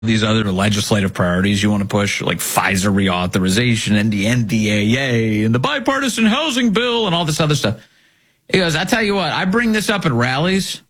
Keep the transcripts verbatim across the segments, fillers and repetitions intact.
these other legislative priorities you want to push, like Pfizer reauthorization and the N D A A and the bipartisan housing bill and all this other stuff. He goes, I tell you what, I bring this up at rallies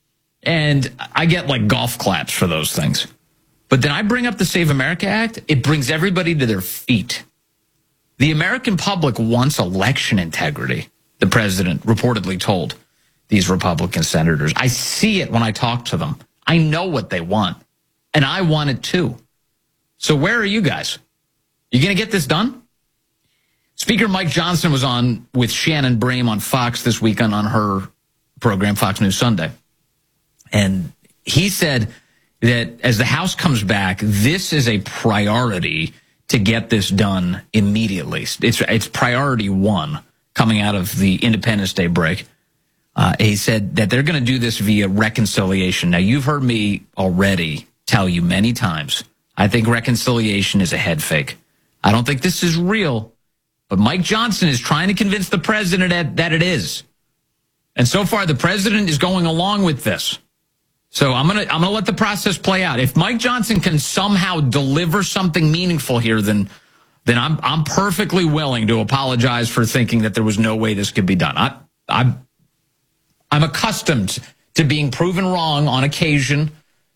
and I get like golf claps for those things. But then I bring up the Save America Act. It brings everybody to their feet. The American public wants election integrity, the president reportedly told these Republican senators. I see it when I talk to them. I know what they want. And I want it too. So where are you guys? You going to get this done? Speaker Mike Johnson was on with Shannon Bream on Fox this weekend on her program, Fox News Sunday. And he said that as the House comes back, this is a priority to get this done immediately. It's, it's priority one coming out of the Independence Day break. Uh, he said that they're going to do this via reconciliation. Now, you've heard me already tell you many times, I think reconciliation is a head fake. I don't think this is real. But Mike Johnson is trying to convince the president that, that it is. And so far, the president is going along with this. So I'm going to I'm going to let the process play out. If Mike Johnson can somehow deliver something meaningful here, then then I'm I'm perfectly willing to apologize for thinking that there was no way this could be done. I I'm I'm accustomed to being proven wrong on occasion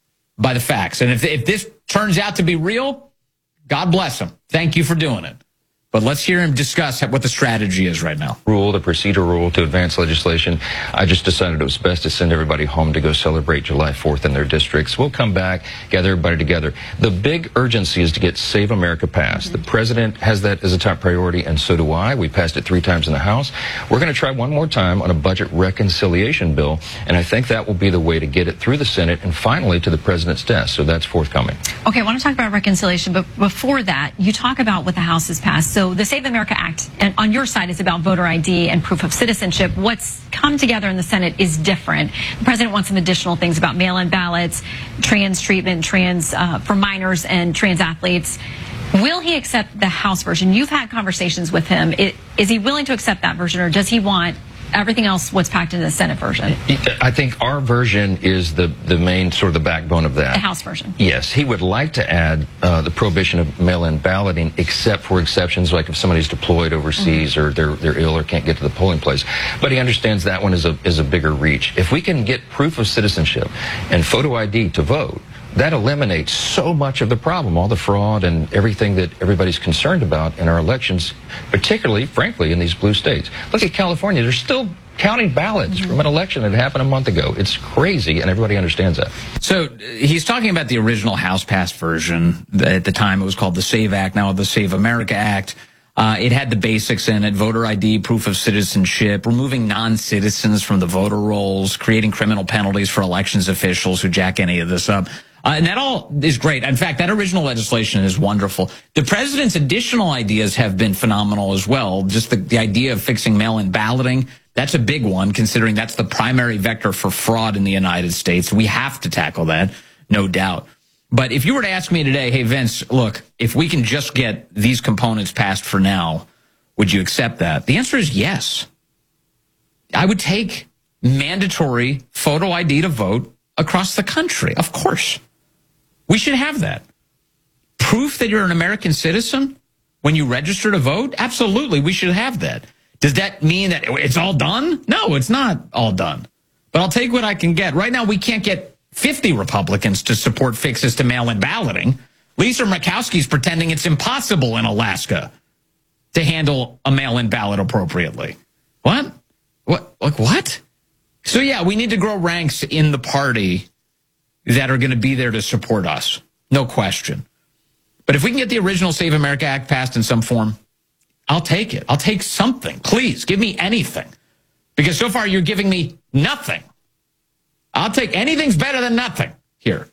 by the facts. And if if this turns out to be real, God bless him. Thank you for doing it. But let's hear him discuss what the strategy is right now. Rule, the procedure rule to advance legislation. I just decided it was best to send everybody home to go celebrate July fourth in their districts. We'll come back, gather everybody together. The big urgency is to get Save America passed. Mm-hmm. The president has that as a top priority, and so do I. We passed it three times in the House. We're going to try one more time on a budget reconciliation bill, and I think that will be the way to get it through the Senate and finally to the president's desk. So that's forthcoming. Okay, I want to talk about reconciliation, but before that, you talk about what the House has passed. So the Save America Act, and on your side, is about voter I D and proof of citizenship. What's come together in the Senate is different. The president wants some additional things about mail-in ballots, trans treatment, trans uh, for minors and trans athletes. Will he accept the House version? You've had conversations with him. It, is he willing to accept that version, or does he want everything else what's packed in the Senate version? I think our version is the, the main sort of the backbone of that. The House version. Yes. He would like to add uh, the prohibition of mail-in balloting, except for exceptions like if somebody's deployed overseas mm-hmm. or they're, they're ill or can't get to the polling place. But he understands that one is a, is a bigger reach. If we can get proof of citizenship and photo I D to vote, that eliminates so much of the problem, all the fraud and everything that everybody's concerned about in our elections, particularly, frankly, in these blue states. Look at California. They're still counting ballots mm-hmm. from an election that happened a month ago. It's crazy, and everybody understands that. So he's talking about the original House-passed version. At the time, it was called the SAVE Act, now the Save America Act. Uh, it had the basics in it: voter I D, proof of citizenship, removing non-citizens from the voter rolls, creating criminal penalties for elections officials who jack any of this up. Uh, and that all is great. In fact, that original legislation is wonderful. The president's additional ideas have been phenomenal as well. Just the, the idea of fixing mail-in balloting, that's a big one, considering that's the primary vector for fraud in the United States. We have to tackle that, no doubt. But if you were to ask me today, hey, Vince, look, if we can just get these components passed for now, would you accept that? The answer is yes. I would take mandatory photo I D to vote across the country. Of course. We should have that. Proof that you're an American citizen when you register to vote? Absolutely, we should have that. Does that mean that it's all done? No, it's not all done. But I'll take what I can get. Right now, we can't get fifty Republicans to support fixes to mail-in balloting. Lisa Murkowski's pretending it's impossible in Alaska to handle a mail-in ballot appropriately. What? What? Like what? So, yeah, we need to grow ranks in the party that are going to be there to support us. No question. But if we can get the original Save America Act passed in some form, I'll take it. I'll take something. Please, give me anything. Because so far you're giving me nothing. I'll take anything's better than nothing here.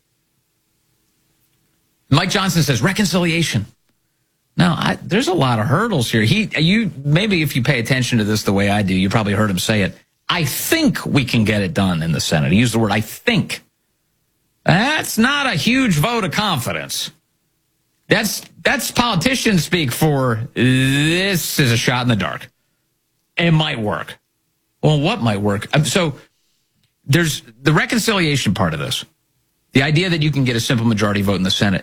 Mike Johnson says reconciliation. No, I, there's a lot of hurdles here. He, you, maybe if you pay attention to this the way I do, you probably heard him say it. I think we can get it done in the Senate. He used the word I think. That's not a huge vote of confidence. That's that's politician speak for this is a shot in the dark. It might work. Well, what might work? So there's the reconciliation part of this. The idea that you can get a simple majority vote in the Senate